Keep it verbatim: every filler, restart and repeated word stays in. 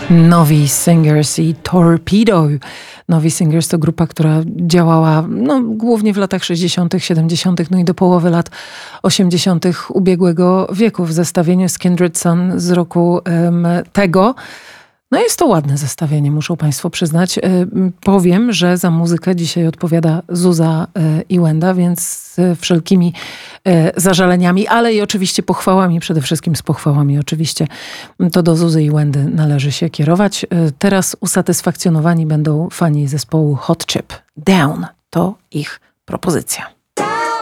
Novi Singers i Torpedo. Novi Singers to grupa, która działała no, głównie w latach sześćdziesiątych, siedemdziesiątych, no i do połowy lat osiemdziesiątych ubiegłego wieku. W zestawieniu z Kindred Sun z roku um, tego. No jest to ładne zestawienie, muszą państwo przyznać. Y, powiem, że za muzykę dzisiaj odpowiada Zuza y, i Łęda, więc z wszelkimi y, zażaleniami, ale i oczywiście pochwałami, przede wszystkim z pochwałami oczywiście. To do Zuzy i Łędy należy się kierować. Y, teraz usatysfakcjonowani będą fani zespołu Hot Chip. Down to ich propozycja.